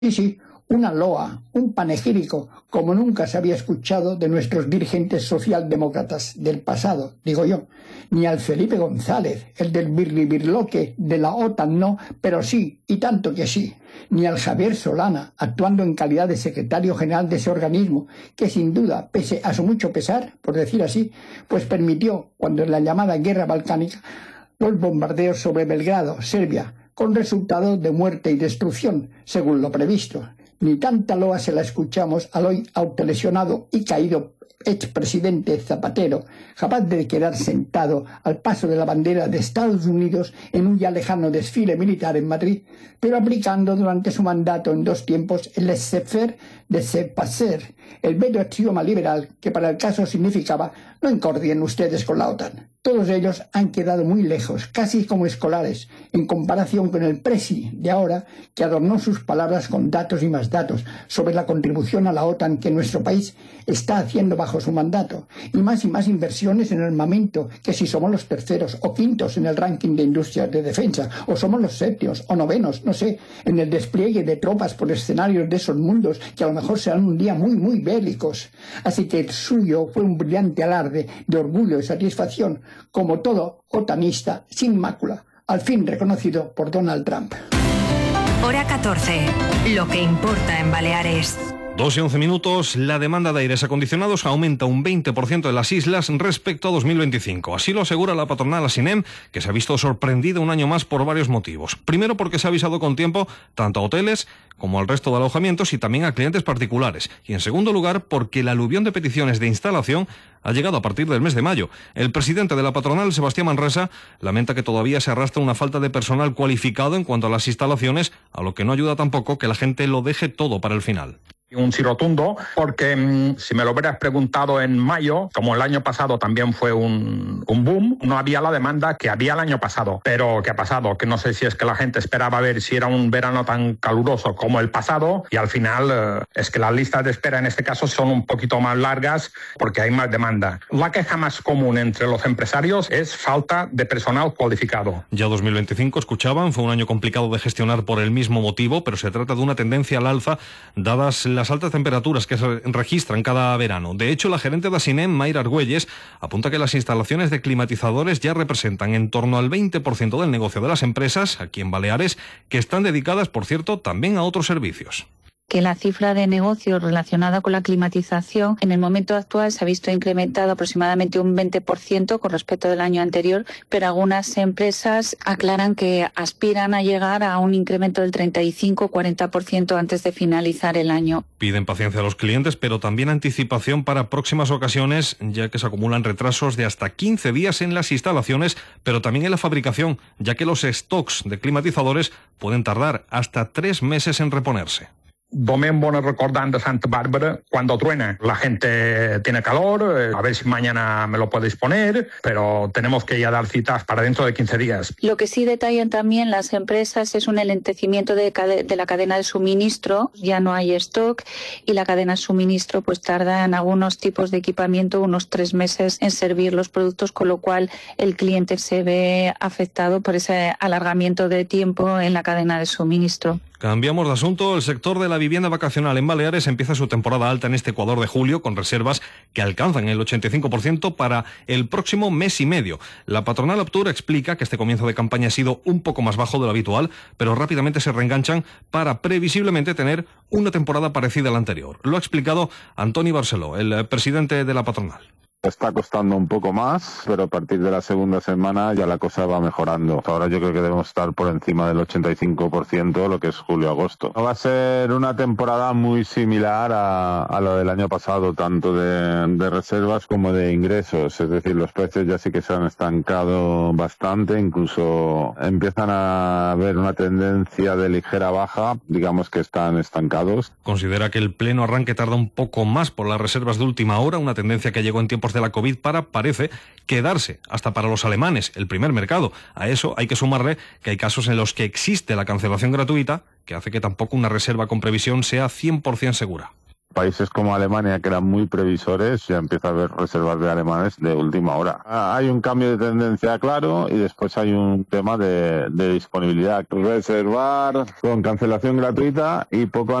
Sí, sí, una loa, un panegírico, como nunca se había escuchado de nuestros dirigentes socialdemócratas del pasado, digo yo. Ni al Felipe González, el del birlibirloque de la OTAN no, pero sí, y tanto que sí. Ni al Javier Solana, actuando en calidad de secretario general de ese organismo, que sin duda, pese a su mucho pesar, por decir así, pues permitió, cuando en la llamada guerra balcánica, los bombardeos sobre Belgrado, Serbia, con resultado de muerte y destrucción, según lo previsto. Ni tanta loa se la escuchamos al hoy autolesionado y caído expresidente Zapatero, capaz de quedar sentado al paso de la bandera de Estados Unidos en un ya lejano desfile militar en Madrid, pero aplicando durante su mandato en 2 tiempos el laissez-faire de laissez-passer, el bello axioma liberal que para el caso significaba no encordien ustedes con la OTAN. Todos ellos han quedado muy lejos, casi como escolares, en comparación con el presi de ahora, que adornó sus palabras con datos y más datos sobre la contribución a la OTAN que nuestro país está haciendo bajo su mandato, y más inversiones en armamento, que si somos los terceros o quintos en el ranking de industrias de defensa, o somos los séptimos o novenos, no sé, en el despliegue de tropas por escenarios de esos mundos que a lo mejor serán un día muy, muy bélicos. Así que el suyo fue un brillante alarde de orgullo y satisfacción, como todo otanista sin mácula, al fin reconocido por Donald Trump. Hora 14. Lo que importa en Baleares. 2:11. La demanda de aires acondicionados aumenta un 20% en las islas respecto a 2025. Así lo asegura la patronal Asinem, que se ha visto sorprendida un año más por varios motivos. Primero, porque se ha avisado con tiempo tanto a hoteles como al resto de alojamientos y también a clientes particulares. Y en segundo lugar, porque la aluvión de peticiones de instalación ha llegado a partir del mes de mayo. El presidente de la patronal, Sebastián Manresa, lamenta que todavía se arrastra una falta de personal cualificado en cuanto a las instalaciones, a lo que no ayuda tampoco que la gente lo deje todo para el final. Un sí rotundo, porque si me lo hubieras preguntado en mayo, como el año pasado también fue un boom, no había la demanda que había el año pasado. Pero ¿qué ha pasado? Que no sé si es que la gente esperaba ver si era un verano tan caluroso como el pasado, y al final es que las listas de espera en este caso son un poquito más largas porque hay más demanda. La queja más común entre los empresarios es falta de personal cualificado. Ya 2025, escuchaban, fue un año complicado de gestionar por el mismo motivo, pero se trata de una tendencia al alza dadas las altas temperaturas que se registran cada verano. De hecho, la gerente de Asinem, Mayra Argüelles, apunta que las instalaciones de climatizadores ya representan en torno al 20% del negocio de las empresas, aquí en Baleares, que están dedicadas, por cierto, también a otros servicios. Que la cifra de negocios relacionada con la climatización en el momento actual se ha visto incrementado aproximadamente un 20% con respecto del año anterior, pero algunas empresas aclaran que aspiran a llegar a un incremento del 35-40% antes de finalizar el año. Piden paciencia a los clientes, pero también anticipación para próximas ocasiones, ya que se acumulan retrasos de hasta 15 días en las instalaciones, pero también en la fabricación, ya que los stocks de climatizadores pueden tardar hasta 3 meses en reponerse. Domen bones recordant de Santa Bàrbara cuando truena. La gente tiene calor, a ver si mañana me lo podéis poner, pero tenemos que ya dar citas para dentro de 15 días. Lo que sí detallan también las empresas es un enlentecimiento de la cadena de suministro. Ya no hay stock y la cadena de suministro pues tarda en algunos tipos de equipamiento unos 3 meses en servir los productos, con lo cual el cliente se ve afectado por ese alargamiento de tiempo en la cadena de suministro. Cambiamos de asunto. El sector de la vivienda vacacional en Baleares empieza su temporada alta en este Ecuador de julio, con reservas que alcanzan el 85% para el próximo mes y medio. La patronal Optur explica que este comienzo de campaña ha sido un poco más bajo de lo habitual, pero rápidamente se reenganchan para previsiblemente tener una temporada parecida a la anterior. Lo ha explicado Antoni Barceló, el presidente de la patronal. Está costando un poco más, pero a partir de la segunda semana ya la cosa va mejorando. Ahora yo creo que debemos estar por encima del 85%, lo que es julio-agosto. Va a ser una temporada muy similar a lo del año pasado, tanto de reservas como de ingresos. Es decir, los precios ya sí que se han estancado bastante, incluso empiezan a haber una tendencia de ligera baja, digamos que están estancados. Considera que el pleno arranque tarda un poco más por las reservas de última hora, una tendencia que llegó en tiempos de la COVID para, parece, quedarse hasta para los alemanes, el primer mercado. A eso hay que sumarle que hay casos en los que existe la cancelación gratuita, que hace que tampoco una reserva con previsión sea 100% segura. Países como Alemania, que eran muy previsores, ya empieza a haber reservas de alemanes de última hora. Hay un cambio de tendencia claro y después hay un tema de disponibilidad. Reservar con cancelación gratuita y poco